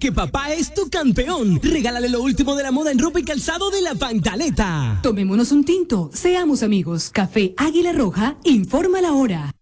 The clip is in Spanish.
porque papá es tu campeón. Regálale lo último de la moda en ropa y calzado de La Pantaleta. Tomémonos un tinto, seamos amigos. Café Águila Roja, informa la hora.